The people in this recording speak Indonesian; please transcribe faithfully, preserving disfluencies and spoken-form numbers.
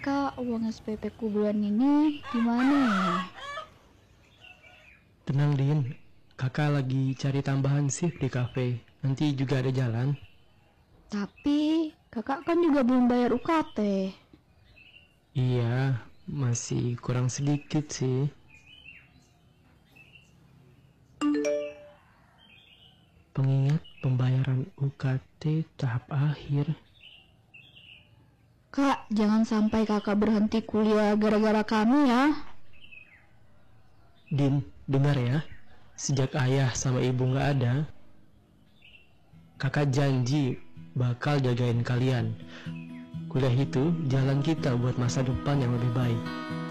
Kak, uang S P P ku bulan ini gimana ya? Tenang Din, kakak lagi cari tambahan shift di kafe. Nanti juga ada jalan. Tapi kakak kan juga belum bayar U K T. Iya, masih kurang sedikit sih. Pengingat pembayaran U K T tahap akhir. Kak, jangan sampai kakak berhenti kuliah gara-gara kami ya. Din, dengar ya. Sejak ayah sama ibu nggak ada, kakak janji bakal jagain kalian. Kuliah itu jalan kita buat masa depan yang lebih baik.